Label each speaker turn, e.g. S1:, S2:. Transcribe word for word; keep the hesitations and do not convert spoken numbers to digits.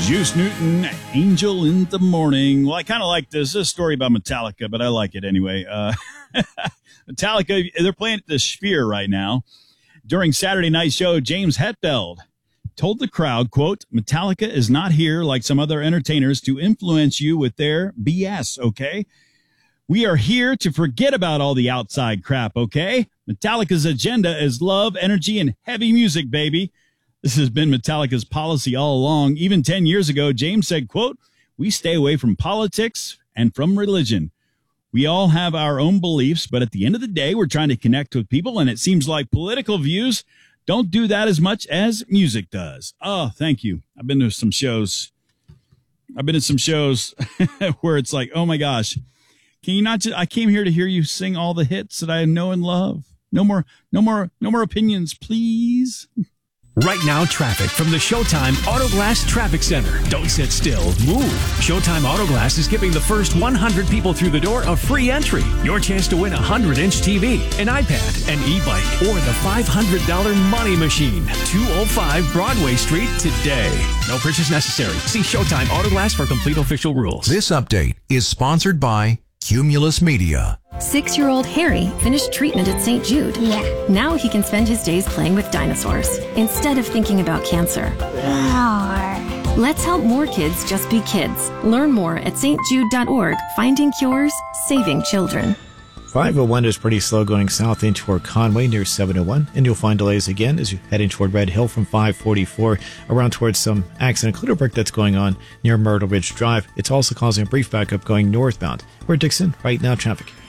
S1: Juice Newton, Angel in the Morning. Well, I kind of like this. This is a story about Metallica, but I like it anyway. Uh, Metallica, they're playing at the Sphere right now. During Saturday night's show, James Hetfield told the crowd, quote, Metallica is not here like some other entertainers to influence you with their B S, okay? We are here to forget about all the outside crap, okay? Metallica's agenda is love, energy, and heavy music, baby. This has been Metallica's policy all along. Even ten years ago, James said, quote, we stay away from politics and from religion. We all have our own beliefs, but at the end of the day, we're trying to connect with people, and it seems like political views don't do that as much as music does. Oh, thank you. I've been to some shows. I've been to some shows where it's like, oh my gosh, can you not just, I came here to hear you sing all the hits that I know and love. No more, no more, no more opinions, please.
S2: Right now, traffic from the Showtime Autoglass Traffic Center. Don't sit still. Move. Showtime Autoglass is giving the first one hundred people through the door a free entry. Your chance to win a one hundred inch T V, an iPad, an e-bike, or the five hundred dollars money machine. two oh five Broadway Street today. No purchase necessary. See Showtime Autoglass for complete official rules.
S3: This update is sponsored by Cumulus Media.
S4: Six-year-old Harry finished treatment at Saint Jude.
S5: Yeah.
S4: Now he can spend his days playing with dinosaurs instead of thinking about cancer.
S5: Roar.
S4: Let's help more kids just be kids. Learn more at st jude dot org. Finding cures, saving children.
S6: five oh one is pretty slow going south in toward Conway near seven oh one, and you'll find delays again as you're heading toward Red Hill from five forty-four around towards some accident clutter work that's going on near Myrtle Ridge Drive. It's also causing a brief backup going northbound. We're Dixon, right now traffic.